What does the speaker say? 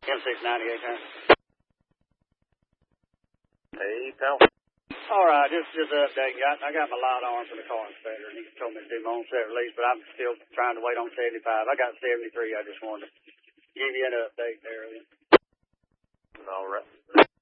M698, huh? Hey, pal. All right, just an update. I got my light on for the car inspector, and he told me to do my own set release, but I'm still trying to wait on 75. I got 73. I just wanted to give you an update there. All right.